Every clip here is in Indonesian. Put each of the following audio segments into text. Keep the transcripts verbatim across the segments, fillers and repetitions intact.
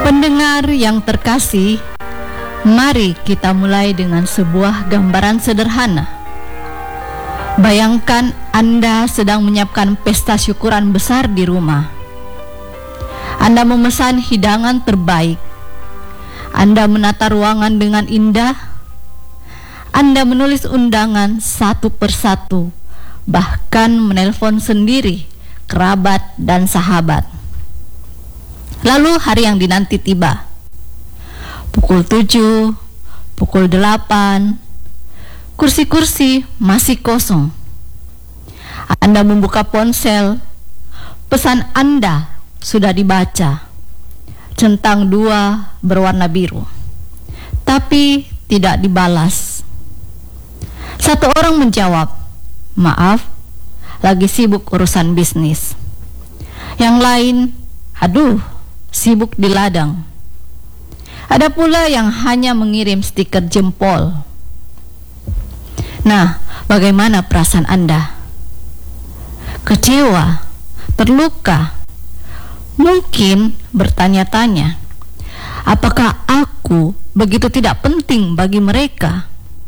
Pendengar yang terkasih, mari kita mulai dengan sebuah gambaran sederhana. Bayangkan Anda sedang menyiapkan pesta syukuran besar di rumah. Anda memesan hidangan terbaik. Anda menata ruangan dengan indah. Anda menulis undangan satu persatu, bahkan menelpon sendiri kerabat dan sahabat. Lalu hari yang dinanti tiba. Pukul tujuh, pukul delapan, kursi-kursi masih kosong. Anda membuka ponsel, pesan Anda sudah dibaca. Centang dua berwarna biru, tapi tidak dibalas. Satu orang menjawab, "Maaf, lagi sibuk urusan bisnis." Yang lain, "Aduh, sibuk di ladang." Ada pula yang hanya mengirim stiker jempol. Nah, bagaimana perasaan Anda? Kecewa, terluka, mungkin bertanya-tanya, apakah aku begitu tidak penting bagi mereka?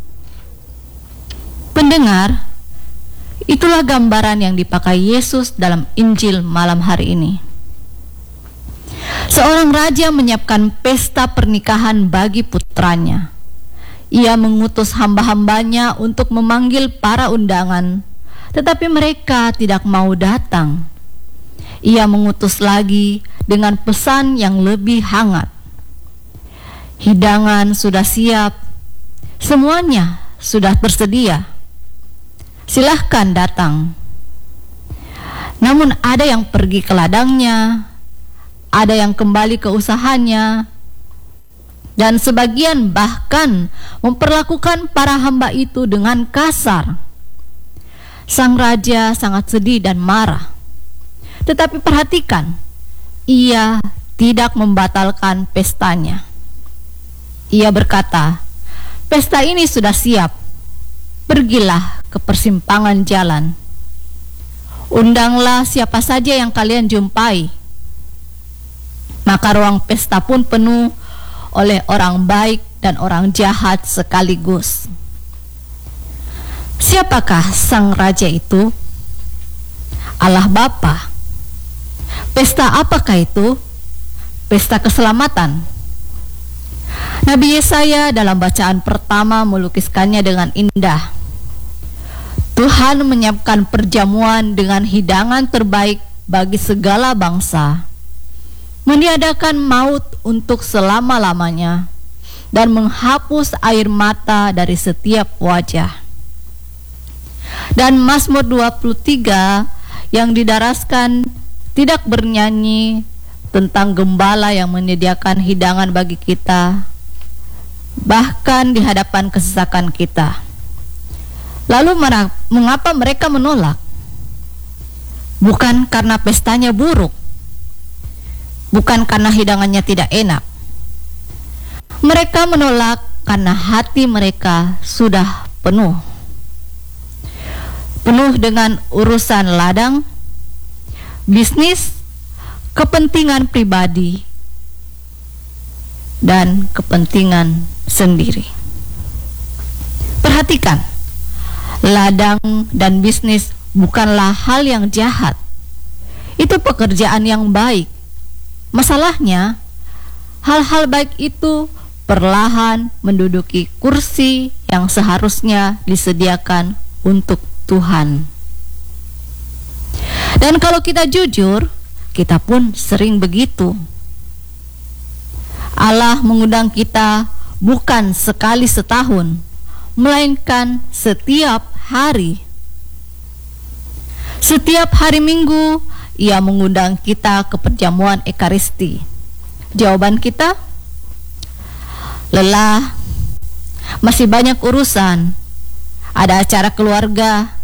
Pendengar, itulah gambaran yang dipakai Yesus dalam Injil malam hari ini. Seorang raja menyiapkan pesta pernikahan bagi putranya. Ia mengutus hamba-hambanya untuk memanggil para undangan, tetapi mereka tidak mau datang. Ia mengutus lagi dengan pesan yang lebih hangat. Hidangan sudah siap, semuanya sudah tersedia. Silahkan datang. Namun ada yang pergi ke ladangnya, ada yang kembali ke usahanya, dan sebagian bahkan memperlakukan para hamba itu dengan kasar. Sang raja sangat sedih dan marah. Tetapi perhatikan, ia tidak membatalkan pestanya. Ia berkata, "Pesta ini sudah siap. Pergilah ke persimpangan jalan. Undanglah siapa saja yang kalian jumpai." Maka ruang pesta pun penuh oleh orang baik dan orang jahat sekaligus. Siapakah sang raja itu? Allah Bapa. Pesta apakah itu? Pesta keselamatan. Nabi Yesaya dalam bacaan pertama melukiskannya dengan indah. Tuhan menyiapkan perjamuan dengan hidangan terbaik bagi segala bangsa, meniadakan maut untuk selama-lamanya, dan menghapus air mata dari setiap wajah. Dan Mazmur dua puluh tiga yang didaraskan tidak bernyanyi tentang gembala yang menyediakan hidangan bagi kita, bahkan di hadapan kesesakan kita. Lalu mengapa mereka menolak? Bukan karena pestanya buruk, bukan karena hidangannya tidak enak. Mereka menolak karena hati mereka sudah penuh. Penuh dengan urusan ladang, bisnis, kepentingan pribadi, dan kepentingan sendiri. Perhatikan, ladang dan bisnis bukanlah hal yang jahat. Itu pekerjaan yang baik. Masalahnya, hal-hal baik itu perlahan menduduki kursi yang seharusnya disediakan untuk Tuhan. Dan kalau kita jujur, kita pun sering begitu. Allah mengundang kita bukan sekali setahun, melainkan setiap hari. Setiap hari Minggu, Ia mengundang kita ke perjamuan Ekaristi. Jawaban kita, lelah, masih banyak urusan, ada acara keluarga,